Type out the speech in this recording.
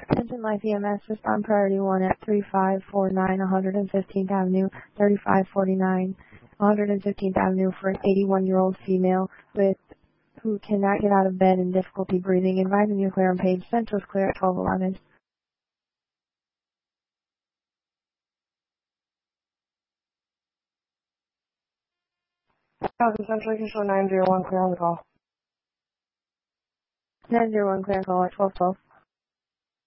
Attention Life EMS, respond priority 1 at 3549 115th Avenue, 3549 115th Avenue for an 81-year-old female who cannot get out of bed and difficulty breathing. Advising you clear on page. Central is clear at 1211. Central Control 901, clear on the call. 901 clear on call at 1212.